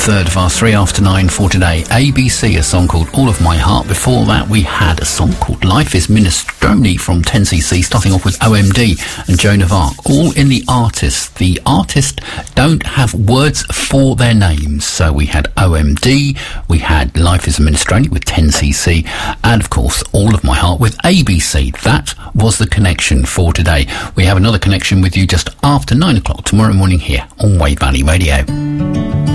third of our 3 after 9 for today. ABC, a song called All of My Heart. Before that, we had a song called Life is Minestrone from 10cc, starting off with OMD and Joan of Arc. All in the artist. The artist don't have words for their names. So we had OMD, we had Life is Minestrone with 10cc, and of course, All of My Heart with ABC. That was the connection for today. We have another connection with you just after 9 o'clock tomorrow morning here on Wave Valley Radio.